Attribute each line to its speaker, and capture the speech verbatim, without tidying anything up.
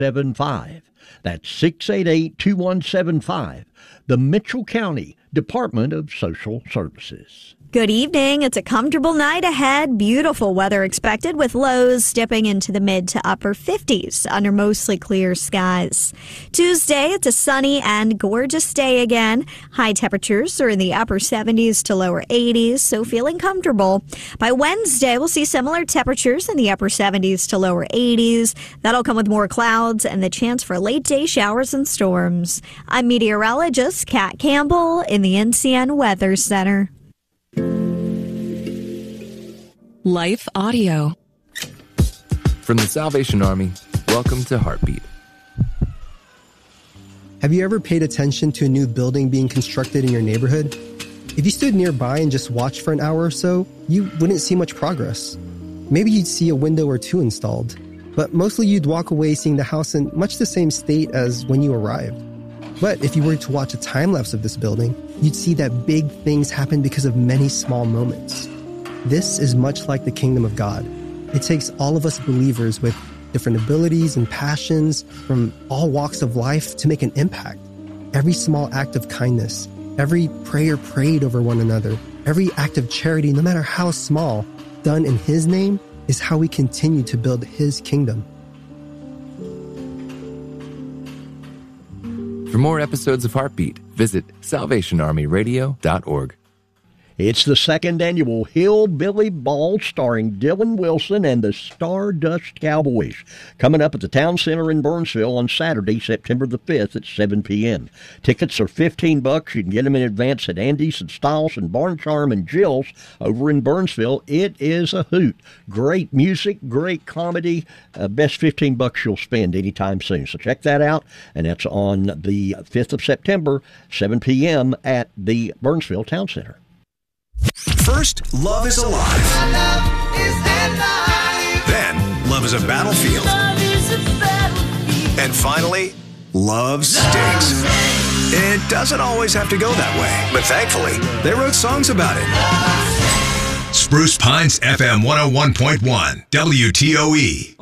Speaker 1: seven five. That's six eight eight, two one seven five. The Mitchell County Department of Social Services.
Speaker 2: Good evening. It's a comfortable night ahead. Beautiful weather expected with lows dipping into the mid to upper fifties under mostly clear skies. Tuesday, it's a sunny and gorgeous day again. High temperatures are in the upper seventies to lower eighties, so feeling comfortable. By Wednesday, we'll see similar temperatures in the upper seventies to lower eighties. That'll come with more clouds and the chance for late day showers and storms. I'm meteorologist Kat Campbell in the N C N Weather Center.
Speaker 3: Life Audio.
Speaker 4: From the Salvation Army, welcome to Heartbeat.
Speaker 5: Have you ever paid attention to a new building being constructed in your neighborhood? If you stood nearby and just watched for an hour or so, you wouldn't see much progress. Maybe you'd see a window or two installed, but mostly you'd walk away seeing the house in much the same state as when you arrived. But if you were to watch a time-lapse of this building, you'd see that big things happen because of many small moments. This is much like the kingdom of God. It takes all of us believers with different abilities and passions from all walks of life to make an impact. Every small act of kindness, every prayer prayed over one another, every act of charity, no matter how small, done in His name, is how we continue to build His kingdom.
Speaker 4: For more episodes of Heartbeat, visit salvation army radio dot org.
Speaker 1: It's the second annual Hillbilly Ball starring Dylan Wilson and the Stardust Cowboys, coming up at the Town Center in Burnsville on Saturday, September the fifth at seven p.m. Tickets are fifteen bucks. You can get them in advance at Andy's and Styles and Barn Charm and Jill's over in Burnsville. It is a hoot. Great music, great comedy. Uh, best fifteen bucks you'll spend anytime soon. So check that out. And that's on the fifth of September, seven p.m. at the Burnsville Town Center.
Speaker 6: First, love is alive.
Speaker 7: Love is alive.
Speaker 6: Then, love is a battlefield.
Speaker 7: Love is a battlefield.
Speaker 6: And finally, love stinks. It doesn't always have to go that way, but thankfully, they wrote songs about it.
Speaker 8: Spruce Pines F M one oh one point one, W T O E.